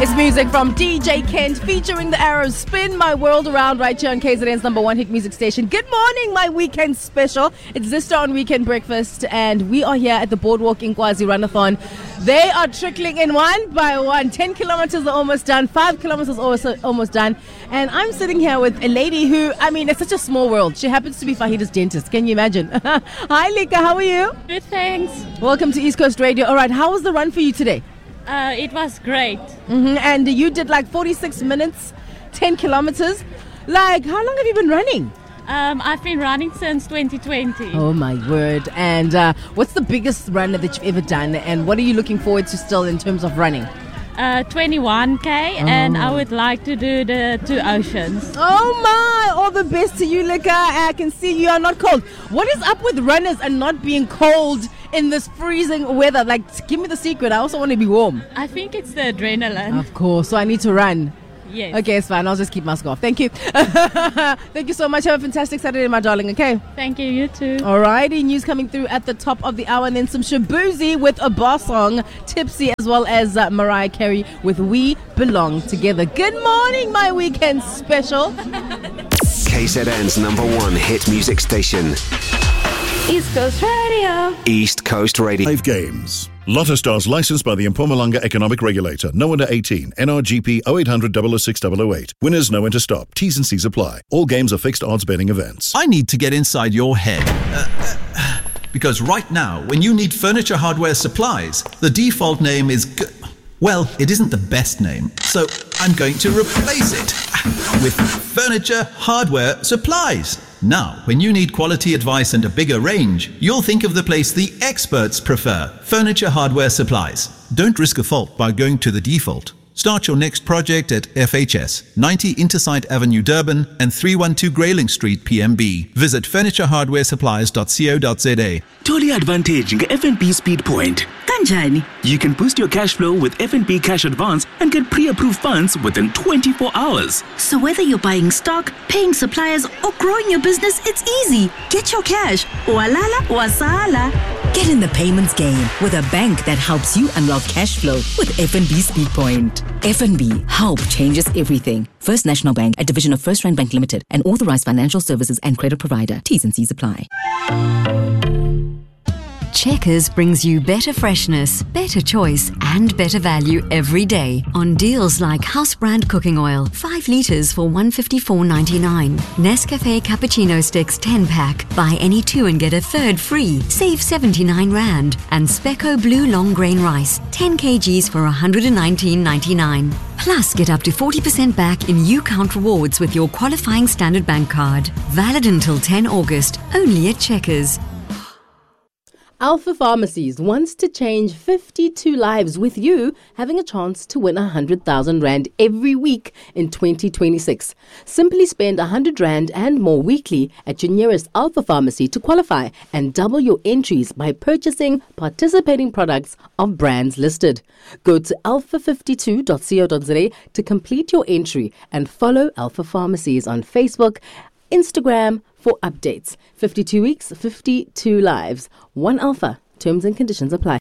It's music from DJ Kent featuring the Arrows. Spin My World Around right here on KZN's number one hit music station. Good morning, my weekend special. It's Zista on Weekend Breakfast, and we are here at the Boardwalk in Kwazi Runathon. They are trickling in one by one. 10 kilometers are almost done. 5 kilometers also almost done. And I'm sitting here with a lady who, it's such a small world. She happens to be Fahida's dentist. Can you imagine? Hi, Lika. How are you? Good, thanks. Welcome to East Coast Radio. All right, how was the run for you today? It was great. And you did 46 minutes, 10 kilometers. How long have you been running? I've been running since 2020. Oh my word. And what's the biggest run that you've ever done? And what are you looking forward to still in terms of running? 21K, and I would like to do the two oceans. Oh my, all the best to you, Lika. I can see you are not cold. What is up with runners and not being cold in this freezing weather? Give me the secret. I also want to be warm. I think it's the adrenaline. Of course, so I need to run. Yes. Okay, it's fine. I'll just keep my scarf. Thank you. Thank you so much. Have a fantastic Saturday, my darling, okay? Thank you, you too. Alrighty, news coming through at the top of the hour, and then some Shabuzi with a bar song, Tipsy, as well as Mariah Carey with We Belong Together. Good morning, my weekend special. KZN's number one hit music station. East Coast Radio. East Coast Radio. 5 games. Lotto Stars licensed by the Mpumalanga Economic Regulator. No under 18. NRGP 0800 006 008. Winners know when to stop. T's and C's apply. All games are fixed odds betting events. I need to get inside your head. Because right now, when you need furniture hardware supplies, the default name is... Well, it isn't the best name, so I'm going to replace it with Furniture Hardware Supplies. Now, when you need quality advice and a bigger range, you'll think of the place the experts prefer, Furniture Hardware Supplies. Don't risk a fault by going to the default. Start your next project at FHS, 90 Intersite Avenue, Durban, and 312 Grayling Street, PMB. Visit furnitureHardwareSupplies.co.za. Totally advantage FNB Speed Point. Kanjani? You can boost your cash flow with FNB Cash Advance and get pre-approved funds within 24 hours. So whether you're buying stock, paying suppliers, or growing your business, it's easy. Get your cash. Walala wasala. Get in the payments game with a bank that helps you unlock cash flow with FNB Speed Point. FNB, help changes everything. First National Bank, a division of First Rand Bank Limited, an authorized financial services and credit provider. T's and C's apply. Checkers brings you better freshness, better choice, and better value every day on deals like house brand cooking oil, 5 litres for $154.99. Nescafe cappuccino sticks 10-pack, buy any 2 and get a third free, save 79 Rand. And Speco blue long grain rice, 10 kgs for $119.99. Plus, get up to 40% back in UCount rewards with your qualifying Standard Bank card. Valid until 10 August, only at Checkers. Alpha Pharmacies wants to change 52 lives with you having a chance to win 100,000 Rand every week in 2026. Simply spend 100 Rand and more weekly at your nearest Alpha Pharmacy to qualify and double your entries by purchasing participating products of brands listed. Go to alpha52.co.za to complete your entry and follow Alpha Pharmacies on Facebook, Instagram for updates. 52 weeks, 52 lives. One Alpha. Terms and conditions apply.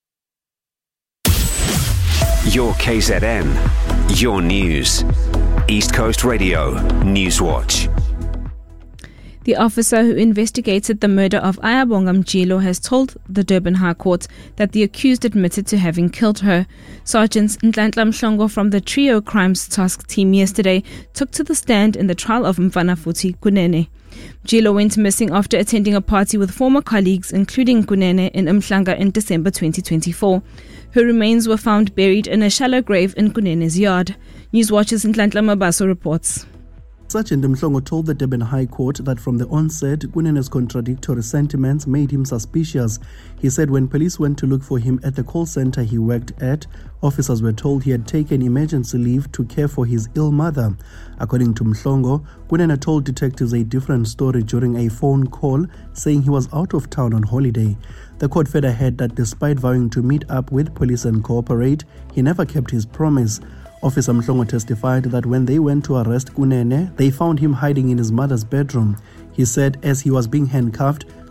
Your KZN. Your news. East Coast Radio. Newswatch. The officer who investigated the murder of Ayabonga Mjilo has told the Durban High Court that the accused admitted to having killed her. Sergeants Nhlanhla Mhlongo from the Trio Crimes Task Team yesterday took to the stand in the trial of Mfanafuthi Kunene. Mjilo went missing after attending a party with former colleagues, including Kunene, in Umhlanga in December 2024. Her remains were found buried in a shallow grave in Kunene's yard. Newswatch's Nhlanhla Mabaso reports. Sergeant Mhlongo told the Durban High Court that from the onset, Kunene's contradictory sentiments made him suspicious. He said when police went to look for him at the call center he worked at, officers were told he had taken emergency leave to care for his ill mother. According to Mhlongo, Kunene told detectives a different story during a phone call, saying he was out of town on holiday. The court further ahead that despite vowing to meet up with police and cooperate, he never kept his promise. Officer Mhlongo testified that when they went to arrest Kunene, they found him hiding in his mother's bedroom. He said as he was being handcuffed,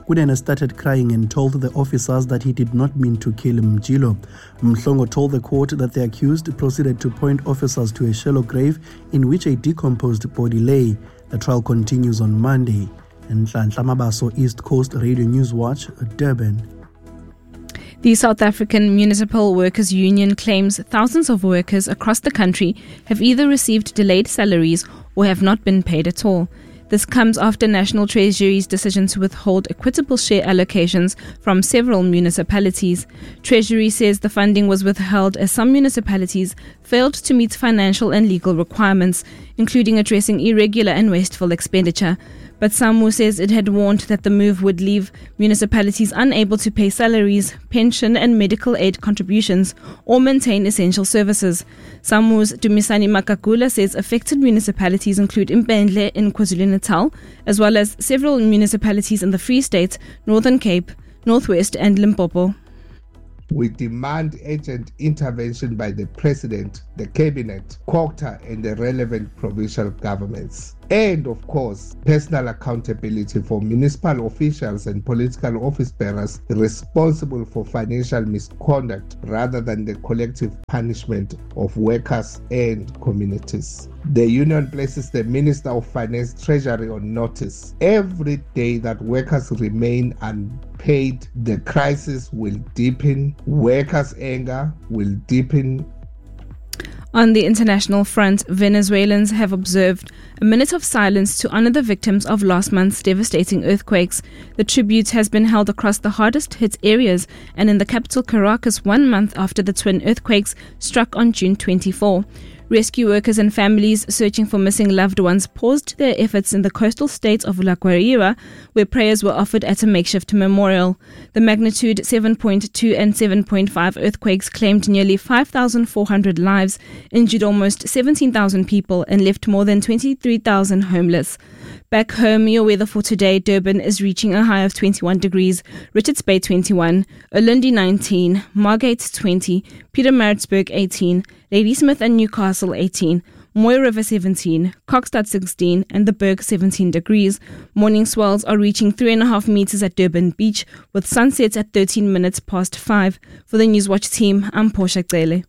Kunene started crying and told the officers that he did not mean to kill Mjilo. Mhlongo told the court that the accused proceeded to point officers to a shallow grave in which a decomposed body lay. The trial continues on Monday. And Nhlanhla Mabaso, East Coast Radio News Watch, Durban. The South African Municipal Workers Union claims thousands of workers across the country have either received delayed salaries or have not been paid at all. This comes after National Treasury's decision to withhold equitable share allocations from several municipalities. Treasury says the funding was withheld as some municipalities failed to meet financial and legal requirements, including addressing irregular and wasteful expenditure. But SAMWU says it had warned that the move would leave municipalities unable to pay salaries, pension and medical aid contributions or maintain essential services. SAMWU's Dumisani Makakula says affected municipalities include Mbendle in KwaZulu-Natal, as well as several municipalities in the Free State, Northern Cape, Northwest and Limpopo. We demand urgent intervention by the President, the Cabinet, COGTA and the relevant provincial governments. And of course, personal accountability for municipal officials and political office bearers responsible for financial misconduct rather than the collective punishment of workers and communities. The union places the Minister of Finance Treasury on notice. Every day that workers remain unpaid, the crisis will deepen, workers' anger will deepen. On the international front, Venezuelans have observed a minute of silence to honor the victims of last month's devastating earthquakes. The tribute has been held across the hardest hit areas and in the capital Caracas 1 month after the twin earthquakes struck on June 24. Rescue workers and families searching for missing loved ones paused their efforts in the coastal state of La Guaira, where prayers were offered at a makeshift memorial. The magnitude 7.2 and 7.5 earthquakes claimed nearly 5,400 lives, injured almost 17,000 people, and left more than 23,000 homeless. Back home, your weather for today: Durban is reaching a high of 21 degrees, Richards Bay 21, Ulundi 19, Margate 20, Pietermaritzburg 18, Ladysmith and Newcastle 18, Moy River 17, Kokstad 16 and the Berg 17 degrees. Morning swells are reaching 3.5 meters at Durban Beach, with sunsets at 13 minutes past 5. For the Newswatch team, I'm Portia Cele.